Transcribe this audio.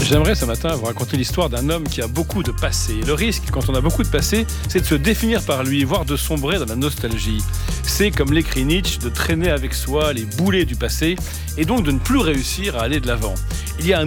J'aimerais ce matin vous raconter l'histoire d'un homme qui a beaucoup de passé. Le risque, quand on a beaucoup de passé, c'est de se définir par lui, voire de sombrer dans la nostalgie. C'est, comme l'écrit Nietzsche, de traîner avec soi les boulets du passé et donc de ne plus réussir à aller de l'avant. Il y a un